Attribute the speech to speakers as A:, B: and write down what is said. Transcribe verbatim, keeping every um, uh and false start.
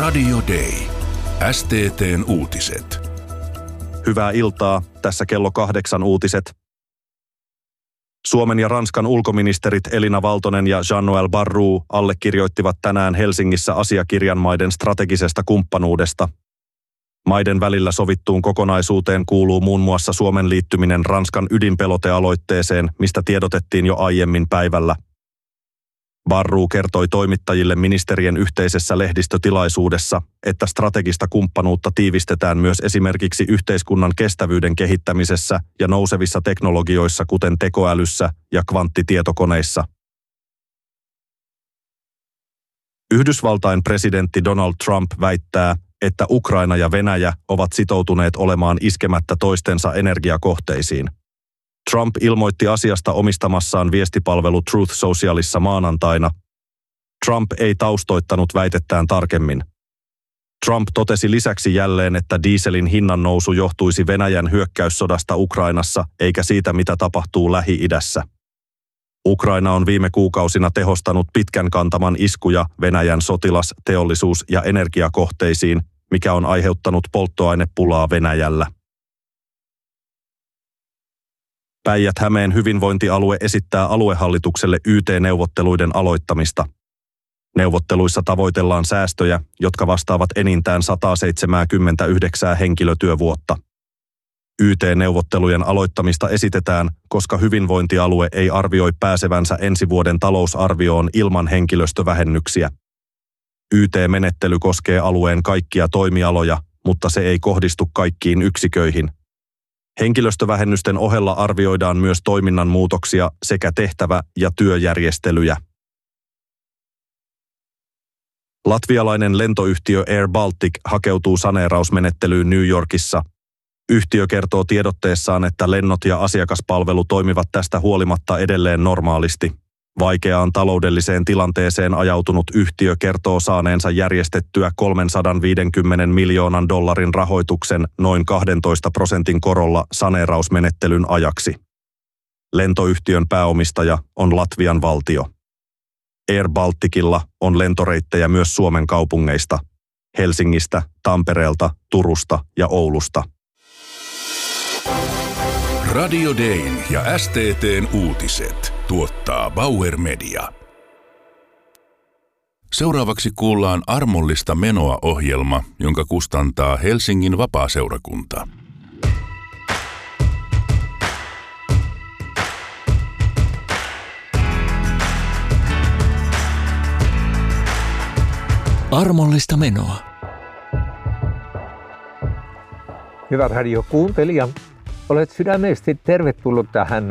A: Radio Day. S T T:n uutiset.
B: Hyvää iltaa, tässä kello kahdeksan uutiset. Suomen ja Ranskan ulkoministerit Elina Valtonen ja Jean-Noël Barrot allekirjoittivat tänään Helsingissä asiakirjan maiden strategisesta kumppanuudesta. Maiden välillä sovittuun kokonaisuuteen kuuluu muun muassa Suomen liittyminen Ranskan ydinpelotealoitteeseen, mistä tiedotettiin jo aiemmin päivällä. Barrot kertoi toimittajille ministerien yhteisessä lehdistötilaisuudessa, että strategista kumppanuutta tiivistetään myös esimerkiksi yhteiskunnan kestävyyden kehittämisessä ja nousevissa teknologioissa kuten tekoälyssä ja kvanttitietokoneissa. Yhdysvaltain presidentti Donald Trump väittää, että Ukraina ja Venäjä ovat sitoutuneet olemaan iskemättä toistensa energiakohteisiin. Trump ilmoitti asiasta omistamassaan viestipalvelu Truth Socialissa maanantaina. Trump ei taustoittanut väitettään tarkemmin. Trump totesi lisäksi jälleen, että dieselin hinnan nousu johtuisi Venäjän hyökkäyssodasta Ukrainassa eikä siitä, mitä tapahtuu Lähi-idässä. Ukraina on viime kuukausina tehostanut pitkän kantaman iskuja Venäjän sotilas-, teollisuus- ja energiakohteisiin, mikä on aiheuttanut polttoainepulaa Venäjällä. Päijät-Hämeen hyvinvointialue esittää aluehallitukselle Y T-neuvotteluiden aloittamista. Neuvotteluissa tavoitellaan säästöjä, jotka vastaavat enintään sata seitsemänkymmentäyhdeksän henkilötyövuotta. Y T-neuvottelujen aloittamista esitetään, koska hyvinvointialue ei arvioi pääsevänsä ensi vuoden talousarvioon ilman henkilöstövähennyksiä. Y T-menettely koskee alueen kaikkia toimialoja, mutta se ei kohdistu kaikkiin yksiköihin. Henkilöstövähennysten ohella arvioidaan myös toiminnan muutoksia sekä tehtävä- ja työjärjestelyjä. Latvialainen lentoyhtiö Air Baltic hakeutuu saneerausmenettelyyn New Yorkissa. Yhtiö kertoo tiedotteessaan, että lennot ja asiakaspalvelu toimivat tästä huolimatta edelleen normaalisti. Vaikeaan taloudelliseen tilanteeseen ajautunut yhtiö kertoo saaneensa järjestettyä kolmesataaviisikymmentä miljoonan dollarin rahoituksen noin kaksitoista prosentin korolla saneerausmenettelyn ajaksi. Lentoyhtiön pääomistaja on Latvian valtio. Air Balticilla on lentoreittejä myös Suomen kaupungeista, Helsingistä, Tampereelta, Turusta ja Oulusta.
A: Radio Dayn ja S T T:n uutiset tuottaa Bauer Media. Seuraavaksi kuullaan Armollista menoa -ohjelma, jonka kustantaa Helsingin vapaaseurakunta.
C: Armollista menoa.
D: Hyvät radiokuuntelijat, olet sydämellisesti tervetullut tähän